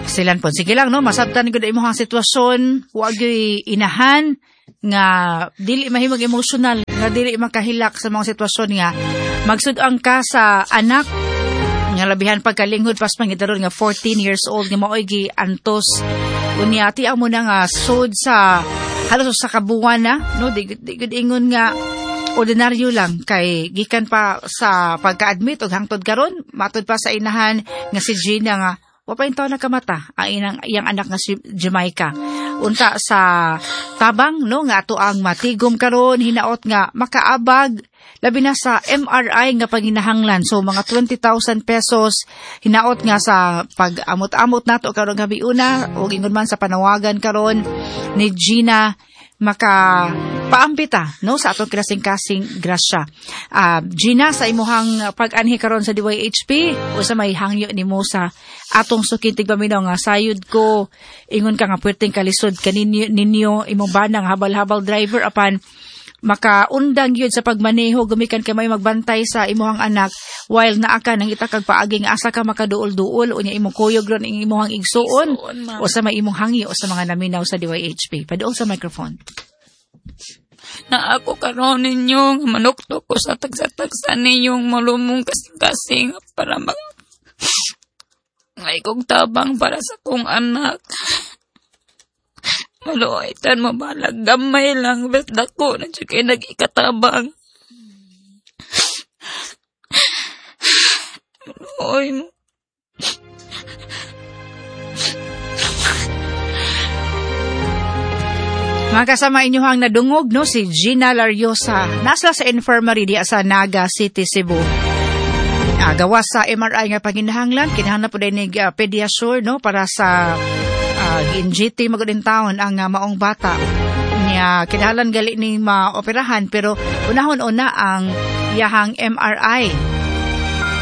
Silan po. Sige lang, no? Masabtan ko na imong sitwasyon. Huwag yung inahan nga dili mahimog emotional, nga dili makahilak sa mga sitwasyon nga. Magsudang ka sa anak, nga labihan pagkalinghod pas pangidaron nga 14 years old nga maoy gi antos. Unyati ang mo na nga sud sa halos sa kabuwan na, no? Di ingon nga ordinaryo lang kay gikan pa sa pagka-admit og hangtod karon matud pa sa inahan nga si Gina nga wapay taon nakamata ang iyang anak nga si Jamaica. Unta sa tabang, no, nga ato ang matigom karon hinaot nga makaabag labi na sa MRI nga panginahanglan. So mga 20,000 pesos hinaot nga sa pag-amot-amot nato karon gabi una o ingon man sa panawagan karon ni Gina maka paampita, no, sa atong kasing-kasing grasya. Gina, sa imuhang pag-anhi karon sa DYHP o sa may hangyo nimo sa atong sukintig paminaw nga sayod ko ingon ka nga puwerteng kalisod kaninyo imong banang habal-habal driver apan makaundang yun sa pagmaneho gumikan kay may magbantay sa imuhang anak while naa ka nang itakag paaging asa ka makaduol-duol unya imong kuyog ron ing imuhang igsuon o sa may imong hangyo o sa mga naminaw sa DYHP. Paduol sa microphone. Na ako karon ninyo manuktok ko sa tagsa-tagsa ninyong malumong kasing-kasing para ngay kong tabang para sa kong anak. Maluoitan mo balag gamay lang bet dako na kay nag-ikatabang. Maluoy mo. Mga kasama inyohang nadungog, no, si Gina Lariosa nasa sa infirmary di sa Naga City, Cebu. Gawas sa MRI nga panginahanglan kinahanglan po din pediasure, no, para sa GT magudin taon ang maong bata niya kinahanglan gali ni maoperahan pero unahon-una ang iyahang MRI